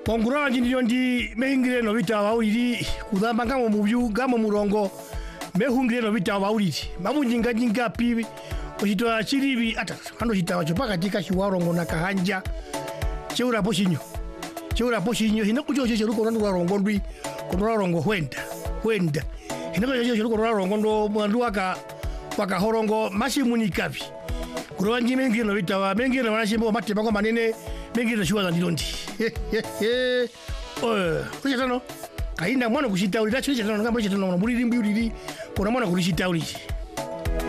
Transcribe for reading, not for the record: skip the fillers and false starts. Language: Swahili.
Kongura njindi ndi mehingire no vita wauliri kudamba ngamo mubyu ngamo murongo mehungire no vita wauliri mamunjinga jinga pibi kuchitoa chiribi ata hando chitawa chopaka tika chiwarongo na kahanja cheura poshinyo hina kucho cheruko ndo warongo ndwi kono warongo hwenda hina kucho cheruko warongo ndo mwandu waka horongo mashimuni kapi kurowa njime no vita wa mengi na wanashimbo mate bango manene mengi na shuwa ndilondi kuchitano kainda mwana kuchitauli tacho chetano ngamba chetano muri rimbi uri kona mwana kuchitauli